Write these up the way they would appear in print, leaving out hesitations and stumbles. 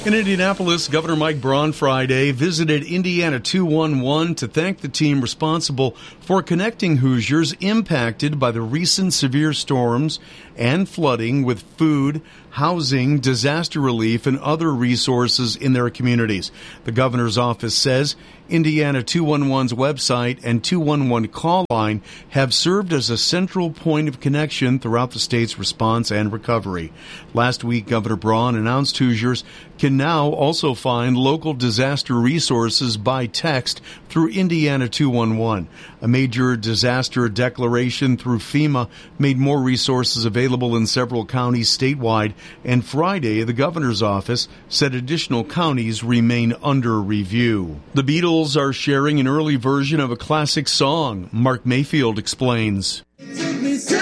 In Indianapolis, Governor Mike Braun Friday visited Indiana 211 to thank the team responsible for connecting Hoosiers impacted by the recent severe storms and flooding with food, housing, disaster relief, and other resources in their communities. The governor's office says Indiana 211's website and 211 call line have served as a central point of connection throughout the state's response and recovery. Last week, Governor Braun announced Hoosiers can now also find local disaster resources by text through Indiana 211. A major disaster declaration through FEMA made more resources available in several counties statewide, and Friday, the governor's office said additional counties remain under review. The Beatles are sharing an early version of a classic song. Mark Mayfield explains. It took me so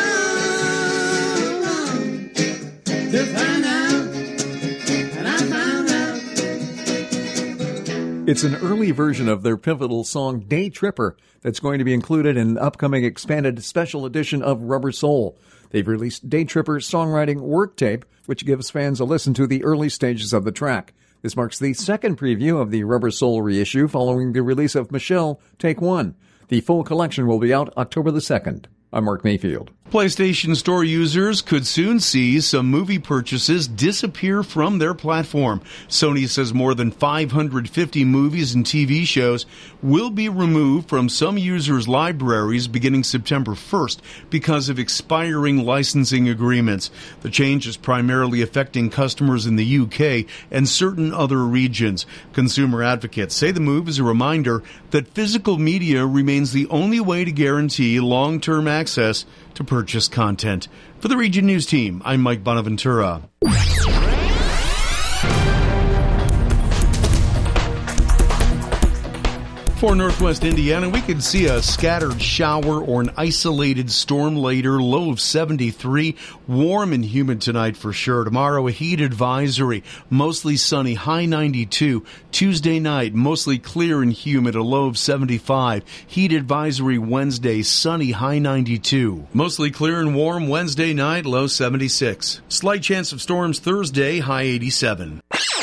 long to find out, and I found out. It's an early version of their pivotal song Day Tripper that's going to be included in an upcoming expanded special edition of Rubber Soul. They've released Day Tripper songwriting work tape, which gives fans a listen to the early stages of the track. This marks the second preview of the Rubber Soul reissue following the release of Michelle, Take One. The full collection will be out October the 2nd. I'm Mark Mayfield. PlayStation Store users could soon see some movie purchases disappear from their platform. Sony says more than 550 movies and TV shows will be removed from some users' libraries beginning September 1st because of expiring licensing agreements. The change is primarily affecting customers in the UK and certain other regions. Consumer advocates say the move is a reminder that physical media remains the only way to guarantee long-term access to purchase content. For the Region News Team, I'm Mike Bonaventura. For Northwest Indiana, we could see a scattered shower or an isolated storm later, low of 73. Warm and humid tonight for sure. Tomorrow, a heat advisory, mostly sunny, high 92. Tuesday night, mostly clear and humid, a low of 75. Heat advisory Wednesday, sunny, high 92. Mostly clear and warm Wednesday night, low 76. Slight chance of storms Thursday, high 87.